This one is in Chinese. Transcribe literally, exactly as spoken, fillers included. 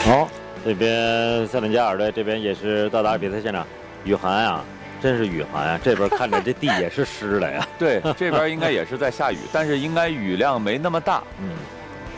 好，这边塞伦加尔队这边也是到达比赛现场，雨涵啊，真是雨涵啊！这边看着这地也是湿的呀。 对，这边应该也是在下雨，但是应该雨量没那么大。 嗯。